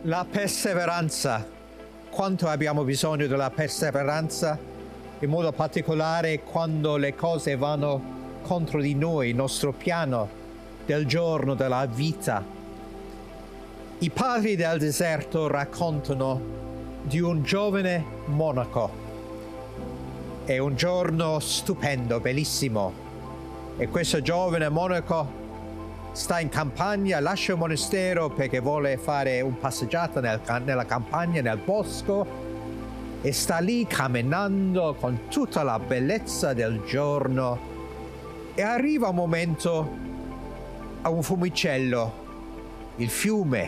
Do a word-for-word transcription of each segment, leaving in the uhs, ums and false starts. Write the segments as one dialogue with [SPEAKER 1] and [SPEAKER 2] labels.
[SPEAKER 1] La perseveranza. Quanto abbiamo bisogno della perseveranza, in modo particolare quando le cose vanno contro di noi, il nostro piano del giorno, della vita. I padri del deserto raccontano di un giovane monaco. È un giorno stupendo, bellissimo. E questo giovane monaco sta in campagna, lascia il monastero perché vuole fare un passeggiata nel, nella campagna, nel bosco, e sta lì camminando con tutta la bellezza del giorno, e arriva un momento a un fiumicello, il fiume,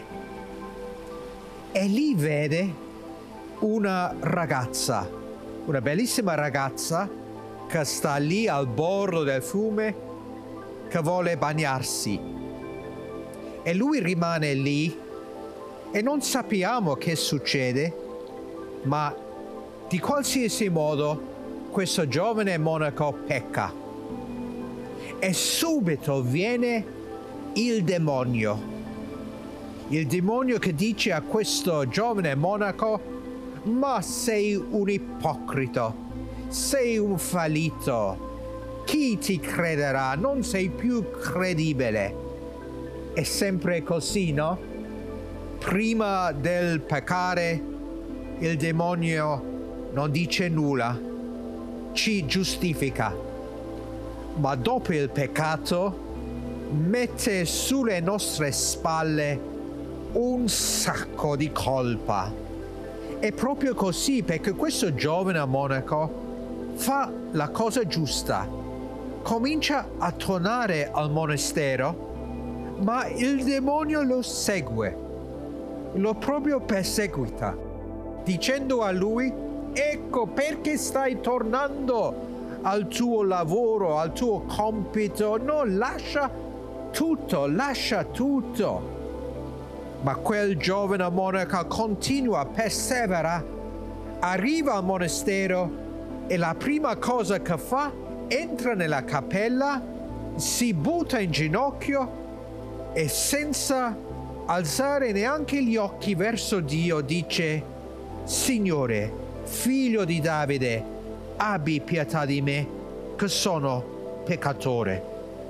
[SPEAKER 1] e lì vede una ragazza, una bellissima ragazza che sta lì al bordo del fiume, che vuole bagnarsi. E lui rimane lì e non sappiamo che succede, ma di qualsiasi modo questo giovane monaco pecca. E subito viene il demonio. Il demonio che dice a questo giovane monaco: ma sei un ipocrita, sei un fallito, chi ti crederà? Non sei più credibile. È sempre così, no? Prima del peccare il demonio non dice nulla, ci giustifica, ma dopo il peccato mette sulle nostre spalle un sacco di colpa. È proprio così, perché questo giovane monaco fa la cosa giusta, comincia a tornare al monastero, ma il demonio lo segue, lo proprio perseguita, dicendo a lui: ecco perché stai tornando al tuo lavoro, al tuo compito, no, lascia tutto, lascia tutto. Ma quel giovane monaco continua, persevera, arriva al monastero e la prima cosa che fa, entra nella cappella, si butta in ginocchio e senza alzare neanche gli occhi verso Dio dice: Signore, figlio di Davide, abbi pietà di me, che sono peccatore.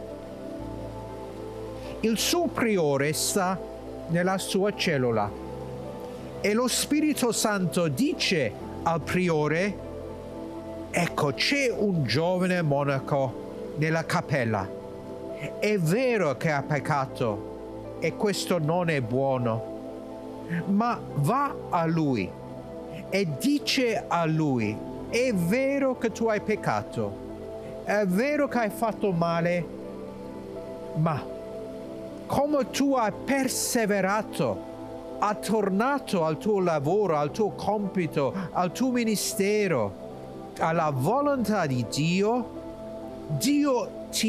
[SPEAKER 1] Il suo priore sta nella sua cellula e lo Spirito Santo dice al priore: ecco, c'è un giovane monaco nella cappella. È vero che ha peccato e questo non è buono, ma va a lui e dice a lui: è vero che tu hai peccato, è vero che hai fatto male, ma come tu hai perseverato, hai tornato al tuo lavoro, al tuo compito, al tuo ministero, alla volontà di Dio, Dio ti